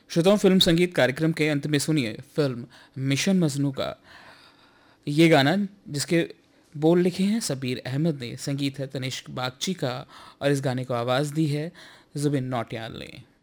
श्रोताओं, फिल्म संगीत कार्यक्रम के अंत में सुनिए फिल्म मिशन मजनू का ये गाना, जिसके बोल लिखे हैं सबीर अहमद ने, संगीत है तनिष्क बागची का और इस गाने को आवाज़ दी है जुबिन नौटियाल ने।